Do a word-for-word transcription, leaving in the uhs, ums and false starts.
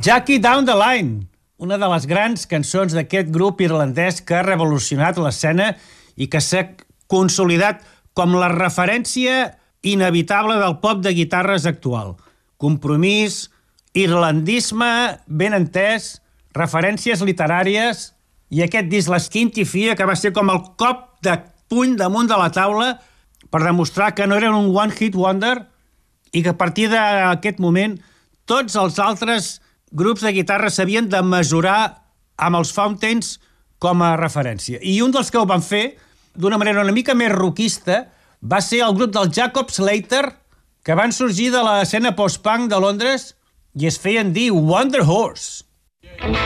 Jackie Down the Line, una de les grans cançons d'aquest grup irlandès que ha revolucionat l'escena i que s'ha consolidat com la referència inevitable del pop de guitarres actual. Compromís, irlandisme ben entès, referències literàries i aquest disc l'Skinty-Fia, que va ser com el cop de puny damunt de la taula per demostrar que no eren un one-hit wonder i que a partir d'aquest moment tots els altres grups de guitarra s'havien de mesurar amb els Fountains com a referència. I un dels que ho van fer, d'una manera una mica més rockista, va ser el grup del Jacob Slater, que van sorgir de l'escena post-punk de Londres i es feien dir Wonder Horse.